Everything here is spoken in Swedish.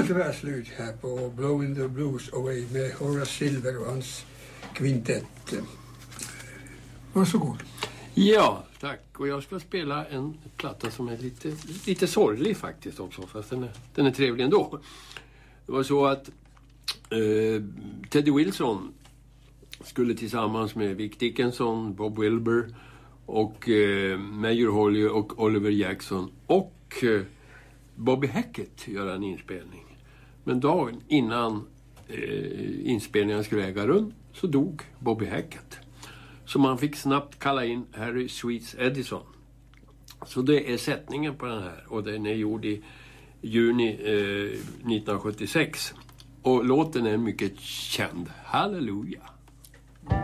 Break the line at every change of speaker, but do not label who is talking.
det var slut här på Blowing the Blues Away med Horace Silver och hans kvintett. Varsågod.
Ja, tack. Och jag ska spela en platta som är lite sorglig faktiskt också, fast den är trevlig ändå. Det var så att Teddy Wilson skulle tillsammans med Vic Dickinson, Bob Wilbur och Major Holly och Oliver Jackson och Bobby Hackett göra en inspelning. Men dagen innan inspelningen skulle äga rum så dog Bobby Hackett. Så man fick snabbt kalla in Harry Sweets Edison. Så det är sättningen på den här. Och den är gjord i juni 1976. Och låten är mycket känd. Halleluja!